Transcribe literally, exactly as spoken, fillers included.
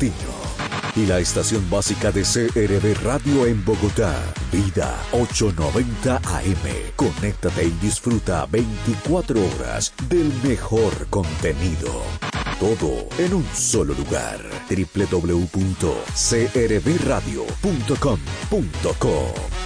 destino. Y la estación básica de C R V Radio en Bogotá, Vida ochocientos noventa A M. Conéctate y disfruta veinticuatro horas del mejor contenido. Todo en un solo lugar. doble u doble u doble u punto c r v radio punto com punto co